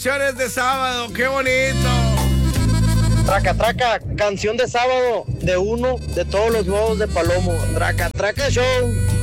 canciones de sábado, qué bonito. Traca, traca, canción de sábado de uno de todos los huevos de Palomo. Traca, traca show.